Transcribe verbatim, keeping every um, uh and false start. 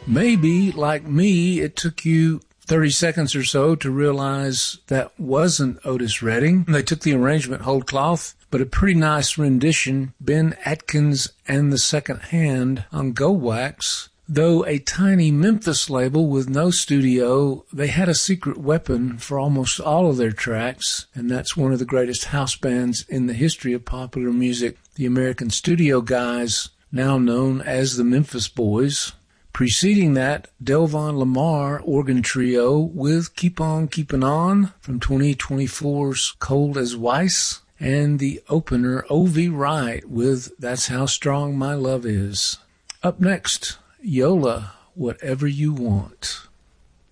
Maybe, like me, it took you thirty seconds or so to realize that wasn't Otis Redding. They took the arrangement whole cloth, but a pretty nice rendition, Ben Atkins and the Second Hand on Go Wax. Though a tiny Memphis label with no studio, they had a secret weapon for almost all of their tracks, and that's one of the greatest house bands in the history of popular music, the American Studio Guys, now known as the Memphis Boys. Preceding that, Delvon Lamar Organ Trio with Keep On Keepin' On from twenty twenty-four's Cold as Weiss, and the opener O V Wright with That's How Strong My Love Is. Up next, Yola, Whatever You Want.